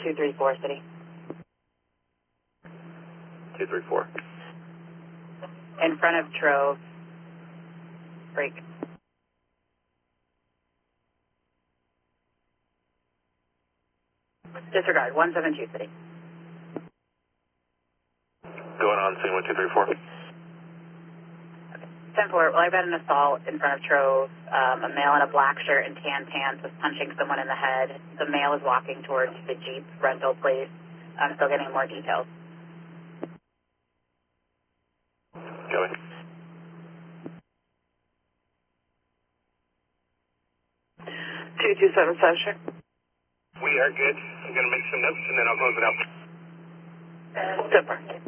234 City. 234. In front of Trove. Break. Disregard, 172 City. Going on, scene 1234. 10-4, well, I've got an assault in front of Trove. A male in a black shirt and tan pants was punching someone in the head. The male is walking towards the Jeep rental place. I'm still getting more details. Going. 227 Session. We are good. I'm going to make some notes and then I'll close it out. Super.